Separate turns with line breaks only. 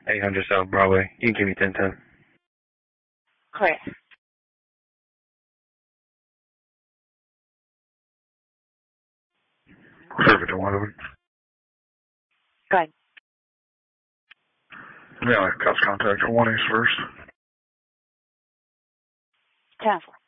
800 South Broadway. You can give me 1010.
Correct.
Perfect. I want to.
Go ahead.
Yeah, cops contact 1 East first.
10-4.